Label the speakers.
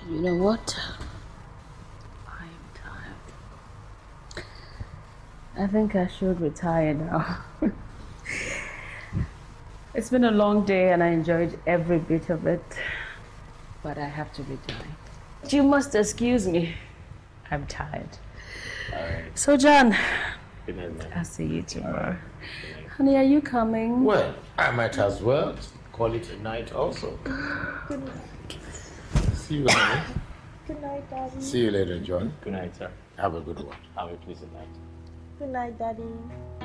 Speaker 1: You know what? I am tired. I think I should retire now. It's been a long day and I enjoyed every bit of it. But I have to retire. You must excuse me. I'm tired.
Speaker 2: Alright.
Speaker 1: So, John.
Speaker 2: Good night, man.
Speaker 1: I'll see you tomorrow. Honey, are you coming?
Speaker 2: Well, I might as well call it a night also.
Speaker 3: Good night.
Speaker 2: See you, honey.
Speaker 3: Good night, Daddy.
Speaker 2: See you later, John.
Speaker 4: Good night, sir.
Speaker 2: Have a good one.
Speaker 4: Have a pleasant night.
Speaker 3: Good night, Daddy.